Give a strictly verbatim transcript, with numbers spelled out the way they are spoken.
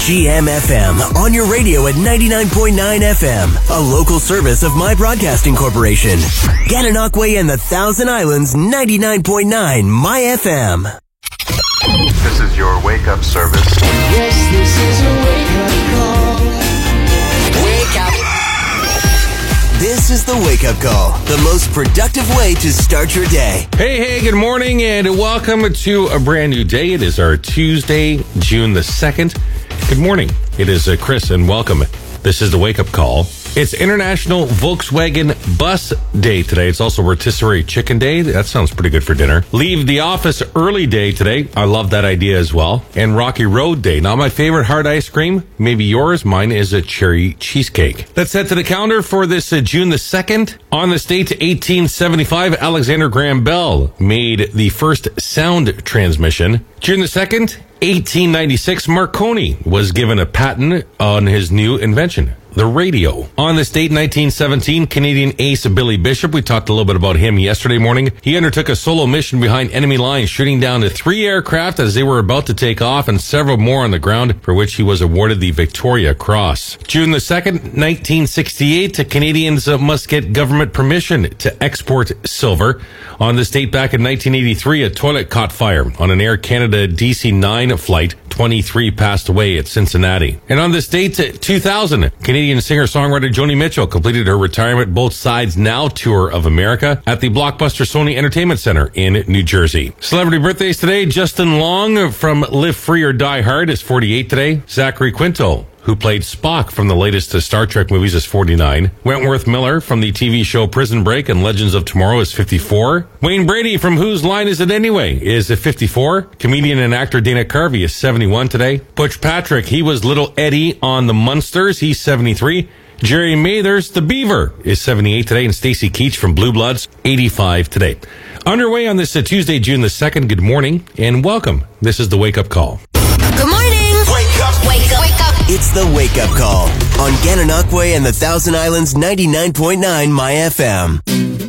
G M F M, on your radio at ninety-nine point nine F M, a local service of My Broadcasting Corporation. Gananoque and the Thousand Islands, ninety-nine point nine My F M. This is your wake-up service. Yes, this is a wake-up call. Wake up. This is the wake-up call, the most productive way to start your day. Hey, hey, good morning and welcome to a brand new day. It is our Tuesday, June the second. Good morning. It is uh, Chris and welcome. This is the wake-up call. It's International Volkswagen Bus Day today. It's also Rotisserie Chicken Day. That sounds pretty good for dinner. Leave the Office Early Day today. I love that idea as well. And Rocky Road Day. Now, my favorite hard ice cream, maybe yours. Mine is a cherry cheesecake. Let's head to the calendar for this uh, June the second. On this date, eighteen seventy-five, Alexander Graham Bell made the first sound transmission. June the second, eighteen ninety-six, Marconi was given a patent on his new invention, the radio. On this date, nineteen seventeen, Canadian ace Billy Bishop, we talked a little bit about him yesterday morning. He undertook a solo mission behind enemy lines, shooting down to three aircraft as they were about to take off and several more on the ground, for which he was awarded the Victoria Cross. June the second, nineteen sixty-eight, Canadians must get government permission to export silver. On this date, back in nineteen eighty-three, a toilet caught fire on an Air Canada D C nine flight. twenty-three passed away at Cincinnati. And on this date, two thousand, Canadian singer-songwriter Joni Mitchell completed her retirement Both Sides Now tour of America at the Blockbuster Sony Entertainment Center in New Jersey. Celebrity birthdays today. Justin Long from Live Free or Die Hard is forty-eight today. Zachary Quinto, who played Spock from the latest Star Trek movies, is forty-nine. Wentworth Miller from the T V show Prison Break and Legends of Tomorrow is fifty-four. Wayne Brady from Whose Line Is It Anyway is fifty-four. Comedian and actor Dana Carvey is seventy-one today. Butch Patrick, he was Little Eddie on the Munsters, he's seventy-three. Jerry Mathers, the Beaver, is seventy-eight today. And Stacy Keach from Blue Bloods, eighty-five today. Underway on this uh, Tuesday, June the second, good morning and welcome. This is the Wake Up Call. Good morning. Wake up, wake up, wake up. It's the Wake Up Call on Gananoque and the Thousand Islands, ninety-nine point nine My F M.